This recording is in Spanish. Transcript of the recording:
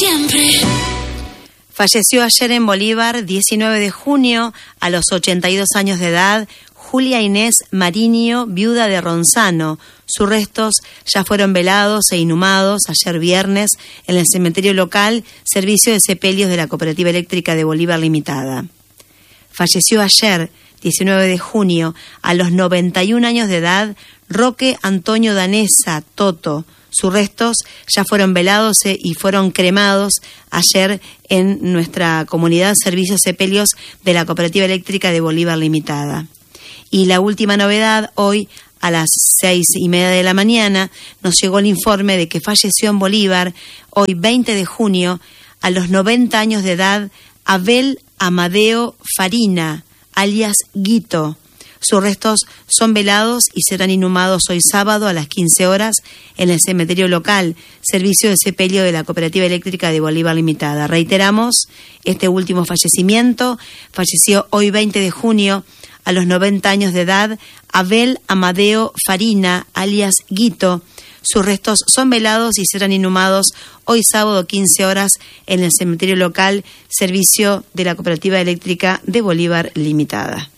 siempre. Falleció ayer en Bolívar, 19 de junio, a los 82 años de edad, Julia Inés Mariño, viuda de Ronzano. Sus restos ya fueron velados e inhumados ayer viernes en el cementerio local, Servicio de Sepelios de la Cooperativa Eléctrica de Bolívar Limitada. Falleció ayer, 19 de junio, a los 91 años de edad, Roque Antonio Danesa, Toto. Sus restos ya fueron velados y fueron cremados ayer en nuestra comunidad Servicios Sepelios de la Cooperativa Eléctrica de Bolívar Limitada. Y la última novedad, hoy a las 6:30 de la mañana, nos llegó el informe de que falleció en Bolívar, hoy 20 de junio, a los 90 años de edad, Abel Amadeo Farina, alias Guito. Sus restos son velados y serán inhumados hoy sábado a las 15 horas en el cementerio local, Servicio de Sepelio de la Cooperativa Eléctrica de Bolívar Limitada. Reiteramos, este último fallecimiento falleció hoy 20 de junio a los 90 años de edad, Abel Amadeo Farina, alias Guito. Sus restos son velados y serán inhumados hoy sábado 15 horas en el cementerio local, Servicio de la Cooperativa Eléctrica de Bolívar Limitada.